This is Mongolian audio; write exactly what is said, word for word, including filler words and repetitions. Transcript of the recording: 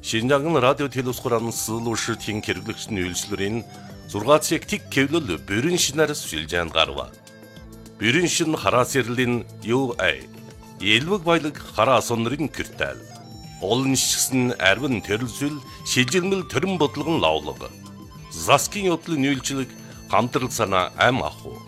Шинжаан радио телевизхуран суулуушртын хэрэглэгчний үйлчлэрийн зургаан цаг тэг кевлэл бүрэн шинээр сүлжээнд гарва. Бүрэн шин хараа сэрлийн ю эй элвэг баялаг хараа сонрын киртэл. Олон шигсэн арвин төрөлсөл шилжилмэл төрөн бодлогон лавлаг. Заскин явдлын үйлчлэг хамтрал санаа ам аху.